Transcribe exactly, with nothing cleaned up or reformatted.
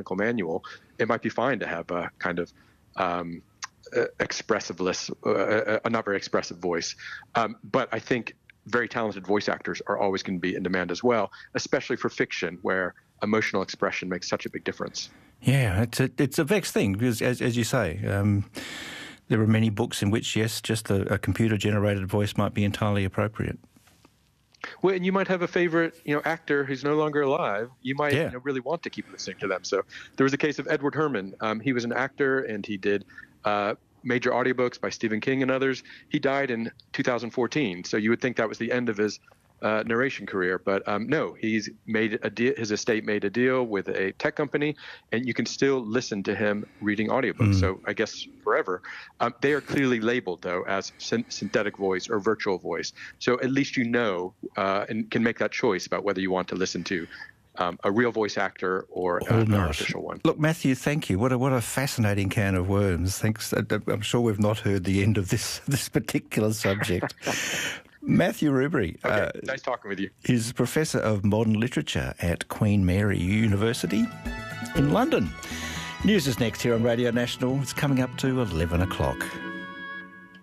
technical manual, it might be fine to have a kind of um, uh, expressiveless, uh, a not very expressive voice. Um, but I think very talented voice actors are always going to be in demand as well, especially for fiction, where emotional expression makes such a big difference. Yeah, it's a, it's a vexed thing because, as, as you say, um, there are many books in which, yes, just a, a computer-generated voice might be entirely appropriate. Well, and you might have a favorite, you know, actor who's no longer alive. You might yeah. you know, really want to keep listening to them. So there was a case of Edward Herrmann. Um, he was an actor, and he did uh, major audiobooks by Stephen King and others. He died in two thousand fourteen, so you would think that was the end of his uh, narration career. But um, no, he's made a deal. His estate made a deal with a tech company, and you can still listen to him reading audiobooks. Mm. So I guess forever. Um, they are clearly labeled, though, as syn- synthetic voice or virtual voice. So at least you know uh, and can make that choice about whether you want to listen to Um, a real voice actor or uh, an artificial one. Look, Matthew, thank you. What a what a fascinating can of worms. Thanks. I'm sure we've not heard the end of this this particular subject. Matthew Rubery. Okay, uh, nice talking with you. He's Professor of Modern Literature at Queen Mary University in London. News is next here on Radio National. It's coming up to eleven o'clock.